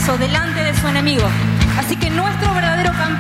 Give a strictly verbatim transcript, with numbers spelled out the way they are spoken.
piso delante de su enemigo. Así que nuestro verdadero campeón